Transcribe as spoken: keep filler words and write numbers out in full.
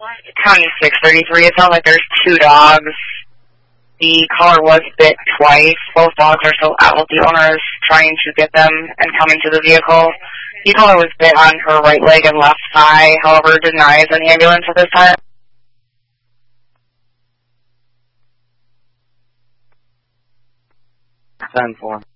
County six thirty-three, it sounds like there's two dogs. The caller was bit twice. Both dogs are still out with the owners trying to get them and come into the vehicle. The caller was bit on her right leg and left thigh, however, denies an ambulance at this time. ten four.